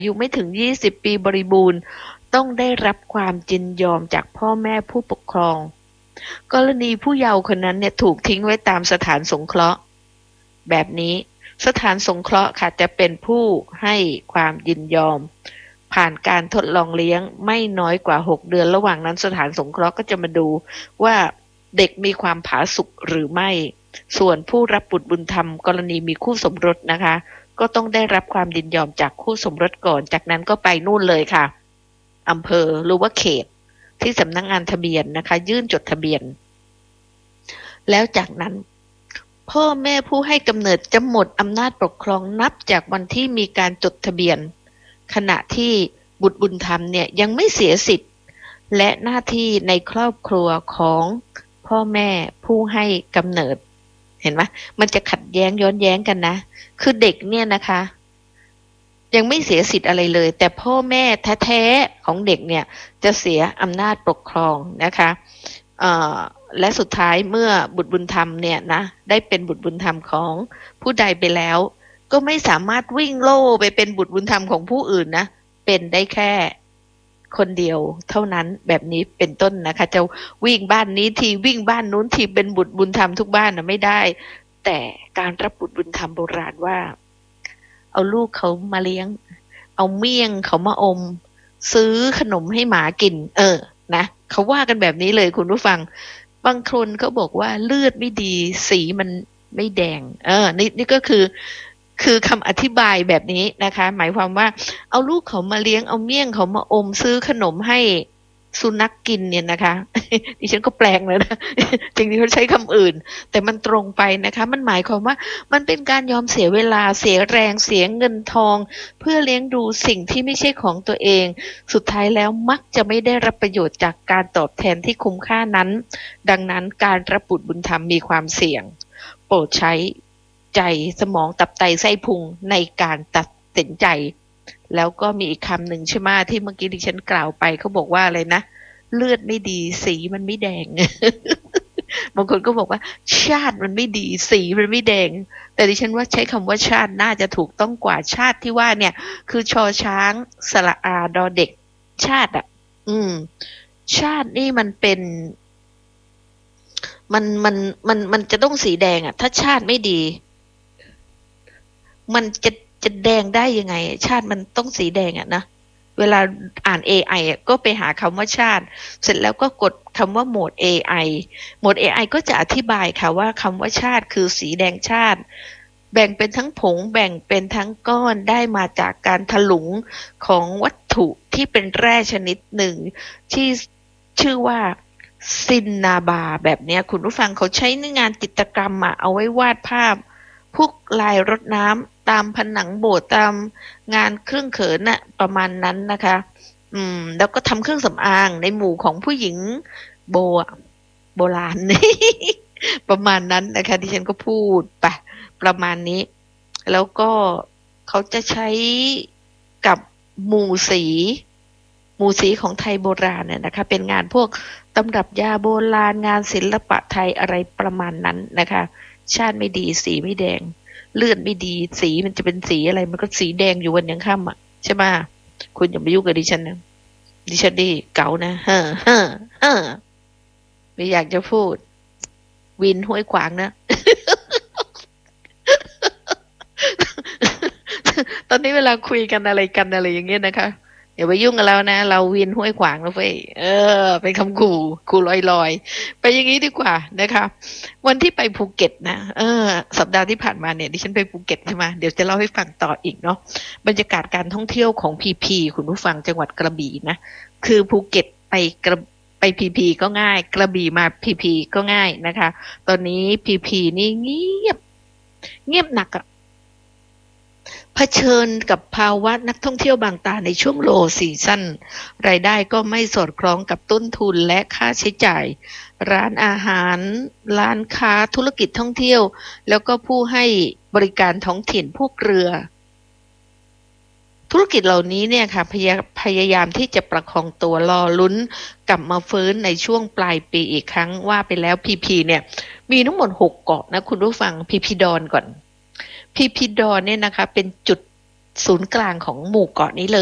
ยุไม่ถึง20ปีบริบูรณ์ต้องได้รับความยินยอมจากพ่อแม่ผู้ปกครองกรณีผู้เยาว์คนนั้นเนี่ยถูกทิ้งไว้ตามสถานสงเคราะห์แบบนี้สถานสงเคราะห์ค่ะจะเป็นผู้ให้ความยินยอมผ่านการทดลองเลี้ยงไม่น้อยกว่า6เดือนระหว่างนั้นสถานสงเคราะห์ก็จะมาดูว่าเด็กมีความผาสุกหรือไม่ส่วนผู้รับบุตรบุญธรรมกรณีมีคู่สมรสนะคะก็ต้องได้รับความยินยอมจากคู่สมรสก่อนจากนั้นก็ไปนู่นเลยค่ะอำเภอหรือว่าเขตที่สำนักงานทะเบียนนะคะยื่นจดทะเบียนแล้วจากนั้นพ่อแม่ผู้ให้กำเนิดจะหมดอำนาจปกครองนับจากวันที่มีการจดทะเบียนขณะที่บุตรบุญธรรมเนี่ยยังไม่เสียสิทธิ์และหน้าที่ในครอบครัวของพ่อแม่ผู้ให้กำเนิดเห็นไหมมันจะขัดแย้งย้อนแย้งกันนะคือเด็กเนี่ยนะคะยังไม่เสียสิทธิ์อะไรเลยแต่พ่อแม่แท้ๆของเด็กเนี่ยจะเสียอำนาจปกครองนะคะและสุดท้ายเมื่อบุตรบุญธรรมเนี่ยนะได้เป็นบุตรบุญธรรมของผู้ใดไปแล้วก็ไม่สามารถวิ่งโล่ไปเป็นบุตรบุญธรรมของผู้อื่นนะเป็นได้แค่คนเดียวเท่านั้นแบบนี้เป็นต้นนะคะจะวิ่งบ้านนี้ทีวิ่งบ้านนู้นทีเป็นบุตรบุญธรรมทุกบ้านนะไม่ได้แต่การรับบุตรบุญธรรมโบราณว่าเอาลูกเขามาเลี้ยงเอาเมี่ยงเขามาอมซื้อขนมให้หมากินนะเขาว่ากันแบบนี้เลยคุณผู้ฟังบางคนเขาบอกว่าเลือดไม่ดีสีมันไม่แดงนี่ก็คือคำอธิบายแบบนี้นะคะหมายความว่าเอาลูกเขามาเลี้ยงเอาเมี่ยงเขามาอมซื้อขนมให้สุนัขกินเนี่ยนะคะดิฉันก็แปลงเลยนะจริงๆเขาใช้คำอื่นแต่มันตรงไปนะคะมันหมายความว่ามันเป็นการยอมเสียเวลาเสียแรงเสียเงินทองเพื่อเลี้ยงดูสิ่งที่ไม่ใช่ของตัวเองสุดท้ายแล้วมักจะไม่ได้รับประโยชน์จากการตอบแทนที่คุ้มค่านั้นดังนั้นการรับบุตรบุญธรรมมีความเสี่ยงโปรดใช้ใจสมองตับไตไส้พุงในการตัดสินใจแล้วก็มีอีกคำหนึ่งใช่ไหมที่เมื่อกี้ดิฉันกล่าวไปเขาบอกว่าอะไรนะเลือดไม่ดีสีมันไม่แดง บางคนก็บอกว่าชาติมันไม่ดีสีมันไม่แดงแต่ดิฉันว่าใช้คำว่าชาติน่าจะถูกต้องกว่าชาติที่ว่าเนี่ยคือชอช้างสระอาดอเด็กชาติชาตินี่มันเป็นมันจะต้องสีแดงถ้าชาติไม่ดีมันจะแดงได้ยังไงชาติมันต้องสีแดงนะเวลาอ่าน AI ก็ไปหาคำว่าชาติเสร็จแล้วก็กดคำว่าโหมด AI โหมด AI ก็จะอธิบายค่ะว่าคำว่าชาติคือสีแดงชาติแบ่งเป็นทั้งผงแบ่งเป็นทั้งก้อนได้มาจากการถลุงของวัตถุที่เป็นแร่ชนิดหนึ่งที่ชื่อว่าซินนาบาแบบนี้คุณผู้ฟังเขาใช้ในงานจิตรกรรมเอาไว้วาดภาพพวกลายรดน้ำตามผนังโบสถ์ตามงานเครื่องเขินน่ะประมาณนั้นนะคะแล้วก็ทำเครื่องสำอางในหมู่ของผู้หญิงโบราณนี่ ประมาณนั้นนะคะที่ฉันก็พูดไปประมาณนี้แล้วก็เขาจะใช้กับหมู่สีของไทยโบราณเนี่ยนะคะเป็นงานพวกตำรับยาโบราณงานศิลปะไทยอะไรประมาณนั้นนะคะชาติไม่ดีสีไม่แดงเลือดไม่ดีสีมันจะเป็นสีอะไรมันก็สีแดงอยู่วันยังค่ำใช่ไหมคุณอย่าไปยุ่งกับดิฉันนะดิฉันดีเก๋านะไม่อยากจะพูดวินห้วยขวางนะ ตอนนี้เวลาคุยกันอะไรอย่างเงี้ยนะคะอย่าไปยุ่งกับเรานะเราวินห้วยขวางแล้วเฟ้ยเป็นคำขู่ลอยไปอย่างนี้ดีกว่านะคะวันที่ไปภูเก็ตนะสัปดาห์ที่ผ่านมาเนี่ยดิฉันไปภูเก็ตใช่ไหมเดี๋ยวจะเล่าให้ฟังต่ออีกเนาะบรรยากาศการท่องเที่ยวของพีคุณผู้ฟังจังหวัดกระบี่นะคือภูเก็ตไปพีก็ง่ายกระบี่มาพีก็ง่ายนะคะตอนนี้พีนี่เงียบหนักเผชิญกับภาวะนักท่องเที่ยวบางตาในช่วงโลซีซั่นรายได้ก็ไม่สอดคล้องกับต้นทุนและค่าใช้จ่ายร้านอาหารร้านค้าธุรกิจท่องเที่ยวแล้วก็ผู้ให้บริการท้องถิ่นพวกเรือธุรกิจเหล่านี้เนี่ยค่ะพยายามที่จะประคองตัวรอลุ้นกลับมาฟื้นในช่วงปลายปีอีกครั้งว่าไปแล้วพีเนี่ยมีทั้งหมด6 เกาะนะคุณผู้ฟังพีดอนก่อนพีดอนเนี่ยนะคะเป็นจุดศูนย์กลางของหมู่เกาะนี้เลย